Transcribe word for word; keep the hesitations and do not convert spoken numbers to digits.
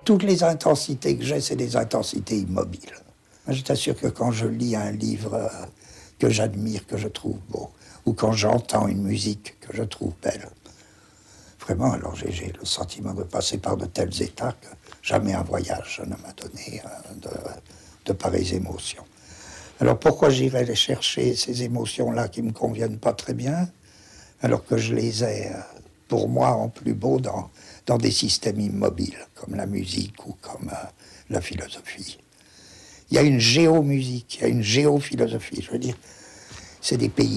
toutes les intensités que j'ai, c'est des intensités immobiles. Je t'assure que quand je lis un livre euh, que j'admire, que je trouve beau, ou quand j'entends une musique que je trouve belle, vraiment, alors j'ai, j'ai le sentiment de passer par de tels états que jamais un voyage ne m'a donné euh, de, de pareilles émotions. Alors pourquoi j'irais les chercher, ces émotions-là qui ne me conviennent pas très bien, alors que je les ai, euh, pour moi, en plus beau dans, dans des systèmes immobiles, comme la musique ou comme euh, la philosophie. Il y a une géomusique, il y a une géophilosophie, je veux dire, c'est des pays